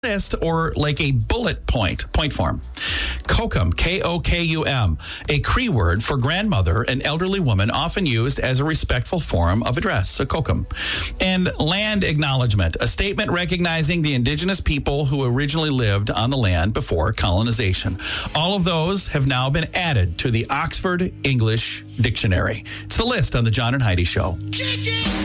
list or like a bullet point form. Kokum, K-O-K-U-M, a Cree word for grandmother, an elderly woman, often used as a respectful form of address. So kokum. And land acknowledgement, a statement recognizing the indigenous people who originally lived on the land before colonization. All of those have now been added to the Oxford English Dictionary. It's the list on the John and Heidi Show.